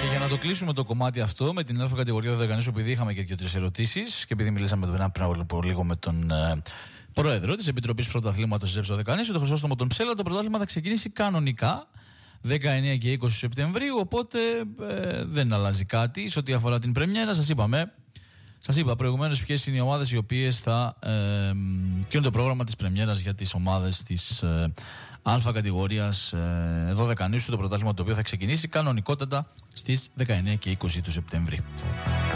Για να το κλείσουμε το κομμάτι αυτό με την αλφα κατηγορία του Δεκανήσου, επειδή είχαμε και 2-3 ερωτήσεις και επειδή μιλήσαμε πριν από λίγο με τον πρόεδρο της Επιτροπής Πρωταθλήματος της ΕΠΣ Δεκανήσου, το Χρυσόστομο τον Ψέλα, το πρωτάθλημα θα ξεκινήσει κανονικά 19 και 20 Σεπτεμβρίου, οπότε δεν αλλάζει κάτι σε ό,τι αφορά την πρεμιέρα. Σας είπα προηγουμένως ποιες είναι οι ομάδες οι οποίες ποιο είναι το πρόγραμμα της πρεμιέρας για τις ομάδες της αλφα κατηγορίας Δωδεκανήσου, το πρωτάθλημα το οποίο θα ξεκινήσει κανονικότατα στις 19 και 20 του Σεπτεμβρίου.